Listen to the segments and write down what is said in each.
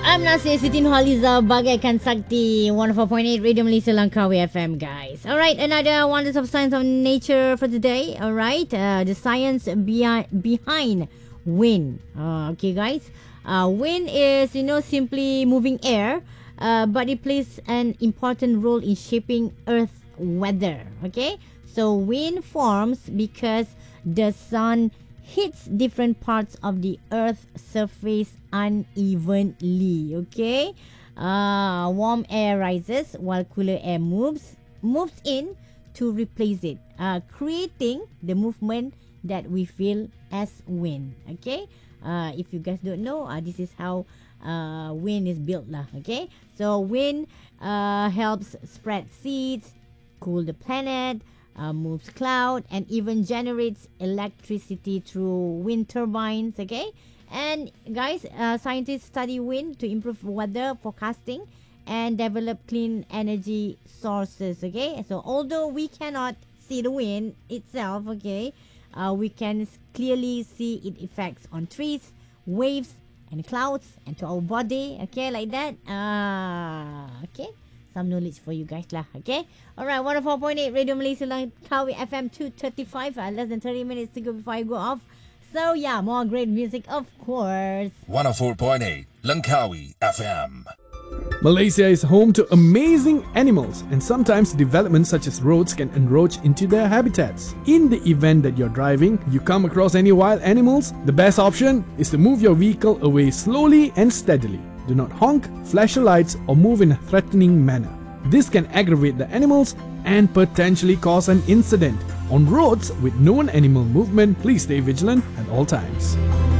I'm Nasir Siti Nurhaliza bagaikan sakti 104.8 Radio Malaysia Langkawi FM, guys. Alright, another wonders of science of nature for today. Alright, the science behind wind. Okay, guys. Wind is, simply moving air, but it plays an important role in shaping Earth weather. Okay, so wind forms because the sun hits different parts of the Earth's surface unevenly. Okay, warm air rises while cooler air moves in to replace it, creating the movement that we feel as wind. Okay, if you guys don't know, this is how wind is built lah. Okay, so wind helps spread seeds, cool the planet, moves cloud, and even generates electricity through wind turbines. Okay, and guys, scientists study wind to improve weather forecasting and develop clean energy sources. Okay, so although we cannot see the wind itself, okay, we can clearly see its effects on trees, waves, and clouds, and to our body. Okay, like that. Okay, some knowledge for you guys lah. Okay, alright, 104.8 Radio Malaysia Langkawi FM 235. Less than 30 minutes to go before I go off. So yeah, more great music, of course. 104.8 Langkawi FM. Malaysia is home to amazing animals, and sometimes developments such as roads can encroach into their habitats. In the event that you're driving, you come across any wild animals, the best option is to move your vehicle away slowly and steadily. Do not honk, flash your lights, or move in a threatening manner. This can aggravate the animals and potentially cause an incident. On roads with known animal movement, please stay vigilant at all times.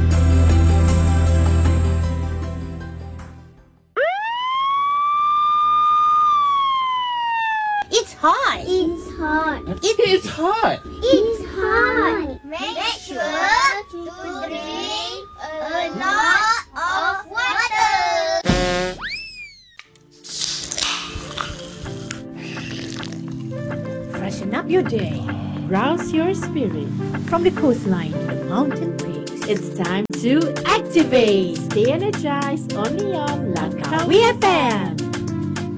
It's hot. It's hot. It's hot. It's hot. Make sure to drink a lot of water. Freshen up your day. Rouse your spirit. From the coastline to the mountain peaks, it's time to activate. Stay energized only on Langkawi FM.